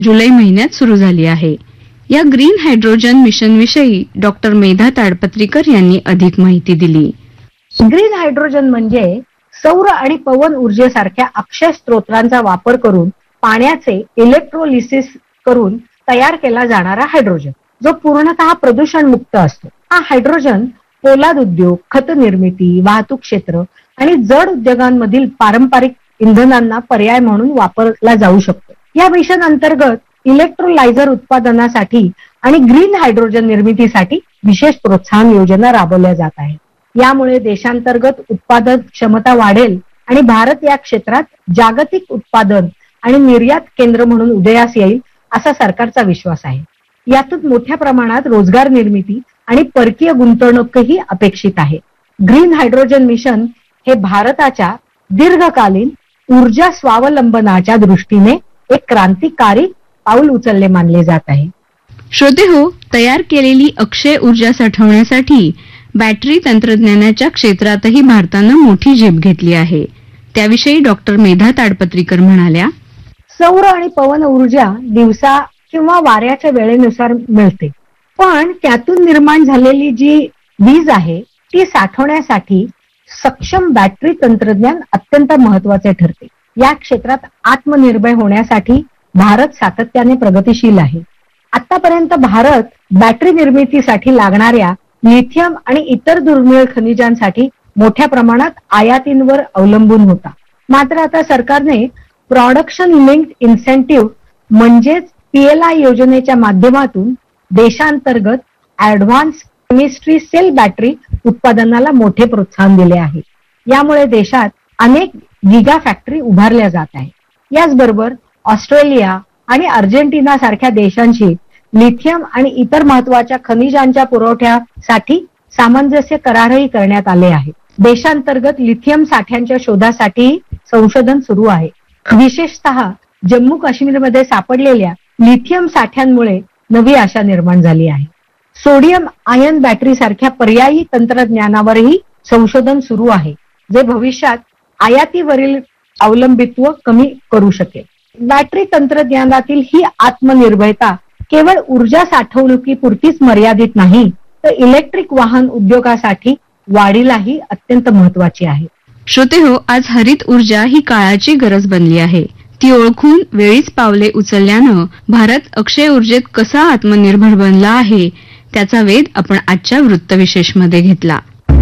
जुलै महिन्यात सुरू झाली आहे. या ग्रीन हायड्रोजन मिशन विषयी डॉक्टर मेधा ताडपत्रीकर यांनी अधिक माहिती दिली. ग्रीन हायड्रोजन म्हणजे सौर आणि पवन ऊर्जेसारख्या अक्षय स्त्रोतांचा वापर करून पाण्याचे इलेक्ट्रोलिसिस करून तयार केला जाणारा हायड्रोजन, जो पूर्णतः प्रदूषण मुक्त असतो. हा हायड्रोजन पोलाद उद्योग, खत निर्मिती, वाहतूक क्षेत्र आणि जड उद्योगांमधील पारंपरिक इंधनांना पर्याय म्हणून वापरला जाऊ शकतो. या मिशन अंतर्गत इलेक्ट्रोलायझर उत्पादनासाठी आणि ग्रीन हायड्रोजन निर्मितीसाठी विशेष प्रोत्साहन योजना राबवल्या जात आहे. यामुळे देशांतर्गत उत्पादन क्षमता वाढेल आणि भारत या क्षेत्रात जागतिक उत्पादन आणि निर्यात केंद्र म्हणून उदयास येईल असा सरकारचा विश्वास आहे. यातून मोठ्या प्रमाणात रोजगार निर्मिती आणि परकीय गुंतवणूकही अपेक्षित आहे. ग्रीन हायड्रोजन मिशन हे भारताच्या दीर्घकालीन ऊर्जा स्वावलंबनाच्या दृष्टीने एक क्रांतिकारी पाऊल उचलले मानले जात आहे. श्रोते हो, तयार केलेली अक्षय ऊर्जा साठवण्यासाठी बॅटरी तंत्रज्ञानाच्या क्षेत्रातही भारतानं मोठी झेप घेतली आहे. त्याविषयी डॉक्टर मेधा ताडपत्रीकर म्हणाल्या, सौर आणि पवन ऊर्जा दिवसा किंवा वाऱ्याच्या वेळेनुसार मिळते, पण त्यातून निर्माण झालेली जी वीज आहे ती साठवण्यासाठी सक्षम बॅटरी तंत्रज्ञान अत्यंत महत्वाचे ठरते. या क्षेत्रात आत्मनिर्भर होण्यासाठी भारत सातत्याने प्रगतिशील आहे. आतापर्यंत भारत बॅटरी निर्मितीसाठी लागणाऱ्या लिथियम आणि इतर दुर्मिळ खनिजांसाठी मोठ्या प्रमाणात आयातींवर अवलंबून होता. मात्र आता सरकारने प्रोडक्शन लिंक्ड इन्सेंटिव्ह म्हणजेच PLI योजनेच्या माध्यमातून देशांतर्गत ऍडव्हान्स केमिस्ट्री सेल बॅटरी उत्पादनाला मोठे प्रोत्साहन दिले आहे. यामुळे देशात अनेक गिगा फॅक्टरी उभारल्या जात आहे. याचबरोबर ऑस्ट्रेलिया आणि अर्जेंटिना सारख्या देशांशी लिथियम आणि इतर महत्वाच्या खनिजांच्या पुरवठ्यासाठी सामंजस्य करारही करण्यात आले आहे. देशांतर्गत लिथियम साठ्यांच्या शोधासाठी संशोधन सुरू आहे. विशेषतः जम्मू काश्मीरमध्ये सापडलेल्या लिथियम साठ्यांमुळे नवी आशा निर्माण झाली आहे. सोडियम आयन बॅटरी सारख्या पर्यायी तंत्रज्ञानावरही संशोधन सुरू आहे, जे भविष्यात आयातीवरील अवलंबित्व कमी करू शकेल. बॅटरी तंत्रज्ञानातील ही आत्मनिर्भरता केवळ ऊर्जा साठवणुकीपुरतीच मर्यादित नाही, तर इलेक्ट्रिक वाहन उद्योगासाठी वाढीलाही अत्यंत महत्वाची आहे. श्रोते हो, आज हरित ऊर्जा ही काळाची गरज बनली आहे. ती ओळखून वेळीच पावले उचलल्यानं भारत अक्षय ऊर्जेत कसा आत्मनिर्भर बनला आहे त्याचा वेध आपण आजच्या वृत्तविशेषमध्ये घेतला.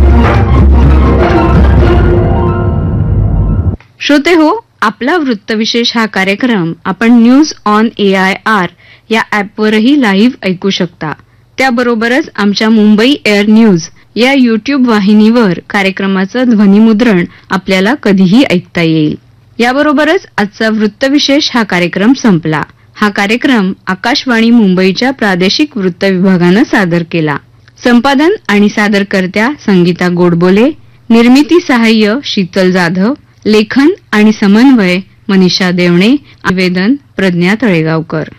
श्रोते हो, आपला वृत्तविशेष हा कार्यक्रम आपण न्यूज ऑन AIR या ॲपवरही लाईव्ह ऐकू शकता. त्याबरोबरच आमच्या मुंबई एअर न्यूज या YouTube वाहिनीवर कार्यक्रमाचं ध्वनिमुद्रण आपल्याला कधीही ऐकता येईल. याबरोबरच आजचा वृत्तविशेष हा कार्यक्रम संपला. हा कार्यक्रम आकाशवाणी मुंबईच्या प्रादेशिक वृत्त विभागानं सादर केला. संपादन आणि सादरकर्त्या संगीता गोडबोले, निर्मिती सहाय्य शीतल जाधव, लेखन आणि समन्वय मनीषा देवणे, निवेदन प्रज्ञा तळेगावकर.